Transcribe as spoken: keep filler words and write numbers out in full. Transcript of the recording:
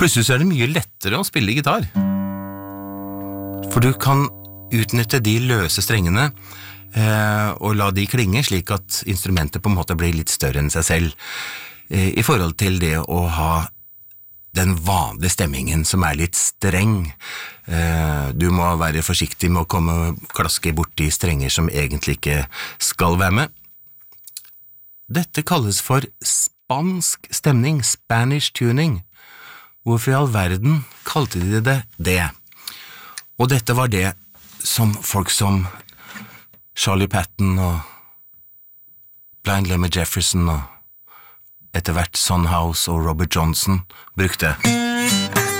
Plutselig så er det mye lettere å spille gitar. For du kan utnytte de løse strengene eh, og la de klinge slik at instrumentet på en måte blir litt større enn seg selv eh, i forhold til det å ha den vanlige stemmingen som er litt streng. Eh, du må være forsiktig med å komme og klaske bort de strenger som egentlig ikke skal være med. Dette kalles for spansk stemning, Spanish tuning. Hvorfor i all verden kalte de det det? Og dette var det som folk som Charlie Patton og Blind Lemmy Jefferson og etter hvert Son House og Robert Johnson brukte.